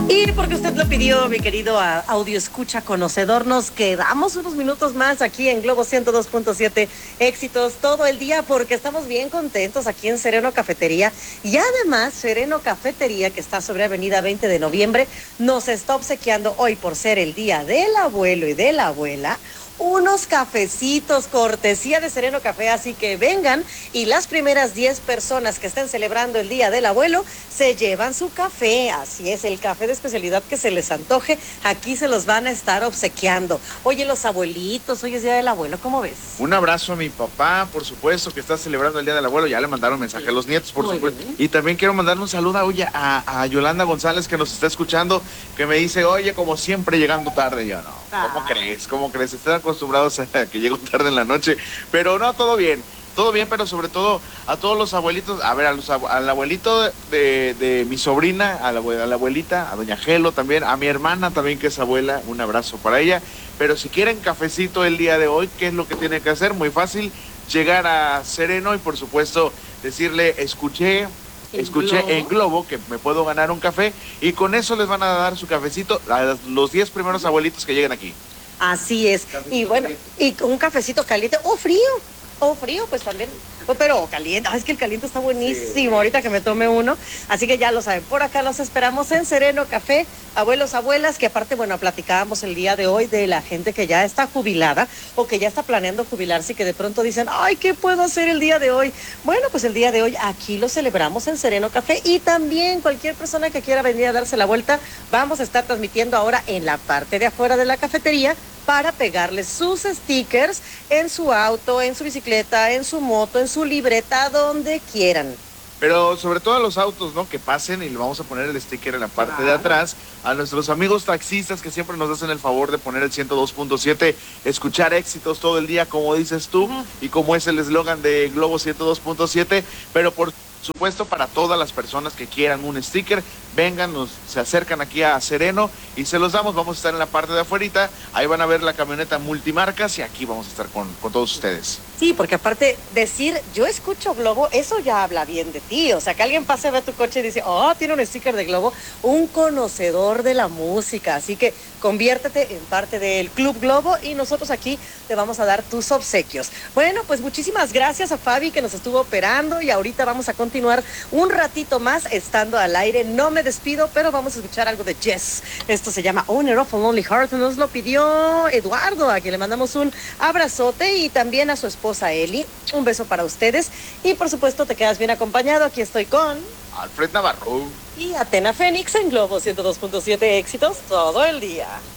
Y porque usted lo pidió, mi querido audio escucha conocedor, nos quedamos unos minutos más aquí en Globo 102.7 Éxitos todo el día porque estamos bien contentos aquí en Sereno Cafetería. Y además, Sereno Cafetería, que está sobre Avenida 20 de Noviembre, nos está obsequiando hoy, por ser el día del abuelo y de la abuela, unos cafecitos, cortesía de Sereno Café, así que vengan y las primeras 10 personas que estén celebrando el Día del Abuelo se llevan su café. Así es, el café de especialidad que se les antoje, aquí se los van a estar obsequiando. Oye, los abuelitos, hoy es Día del Abuelo, ¿cómo ves? Un abrazo a mi papá, por supuesto, que está celebrando el Día del Abuelo, ya le mandaron mensaje a los nietos, por supuesto. Y también quiero mandarle un saludo a Yolanda González, que nos está escuchando, que me dice, oye, como siempre llegando tarde. Yo, no, ¿cómo crees? ¿Cómo crees? Están acostumbrados a que llego tarde en la noche, pero no, todo bien, pero sobre todo a todos los abuelitos, a ver, al abuelito de mi sobrina, a la abuelita, a doña Gelo también, a mi hermana también que es abuela, un abrazo para ella. Pero si quieren cafecito el día de hoy, ¿qué es lo que tienen que hacer? Muy fácil, llegar a Sereno y por supuesto decirle, escuché en Globo que me puedo ganar un café, y con eso les van a dar su cafecito a los 10 primeros abuelitos que lleguen aquí. Así es. Y bueno, y con un cafecito caliente o frío, pues también, pero caliente. Es que el caliente está buenísimo, sí. Ahorita que me tome uno, así que ya lo saben, por acá los esperamos en Sereno Café, abuelos, abuelas, que aparte, bueno, platicábamos el día de hoy de la gente que ya está jubilada o que ya está planeando jubilarse y que de pronto dicen, ay, ¿qué puedo hacer el día de hoy? Bueno, pues el día de hoy aquí lo celebramos en Sereno Café, y también cualquier persona que quiera venir a darse la vuelta, vamos a estar transmitiendo ahora en la parte de afuera de la cafetería para pegarles sus stickers en su auto, en su bicicleta, en su moto, en su libreta, donde quieran. Pero sobre todo a los autos, ¿no? Que pasen y le vamos a poner el sticker en la parte de atrás. A nuestros amigos taxistas que siempre nos hacen el favor de poner el 102.7, escuchar éxitos todo el día, como dices tú, y como es el eslogan de Globo 102.7, pero por supuesto para todas las personas que quieran un sticker, vengan, se acercan aquí a Sereno y se los damos. Vamos a estar en la parte de afuerita, ahí van a ver la camioneta multimarcas y aquí vamos a estar con todos ustedes. Sí, porque aparte decir, yo escucho Globo, eso ya habla bien de ti. O sea, que alguien pase a ver tu coche y dice, oh, tiene un sticker de Globo, un conocedor de la música. Así que conviértete en parte del Club Globo y nosotros aquí te vamos a dar tus obsequios. Bueno, pues muchísimas gracias a Fabi que nos estuvo operando, y ahorita vamos a continuar un ratito más estando al aire. No me despido, pero vamos a escuchar algo de Jess. Esto se llama Owner of a Lonely Heart. Nos lo pidió Eduardo, a quien le mandamos un abrazote, y también a su esposa Eli. Un beso para ustedes. Y por supuesto, te quedas bien acompañado. Aquí estoy con Alfred Navarro y Atena Fénix en Globo 102.7 Éxitos todo el día.